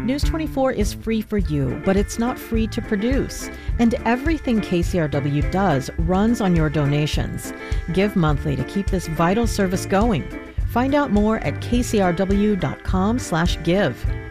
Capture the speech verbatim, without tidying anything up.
News twenty-four is free for you, but it's not free to produce. And everything K C R W does runs on your donations. Give monthly to keep this vital service going. Find out more at kcrw.com slash give.